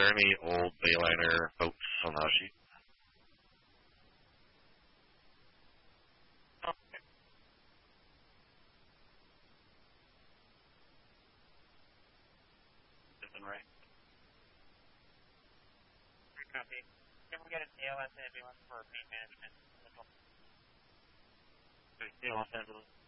there any old Bayliner boats on the sheet? Okay. Isn't right. Copy. Can we get an ALS ambulance for pain management? ALS ambulance.